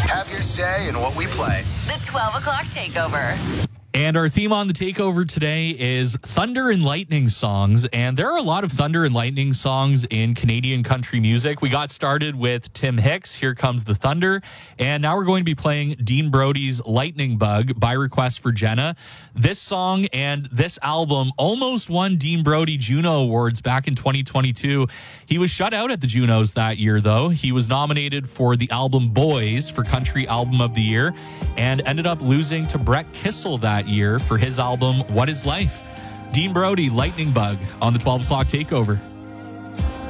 Have your say in what we play. The 12 o'clock takeover. And our theme on the takeover today is thunder and lightning songs. And there are a lot of thunder and lightning songs in Canadian country music. We got started with Tim Hicks, Here Comes the Thunder. And now we're going to be playing Dean Brody's Lightning Bug by request for Jenna. This song and this album almost won Dean Brody Juno Awards back in 2022. He was shut out at the Junos that year, though. He was nominated for the album Boys for Country Album of the Year and ended up losing to Brett Kissel that year for his album What Is Life. Dean Brody, Lightning Bug on the 12 o'clock takeover.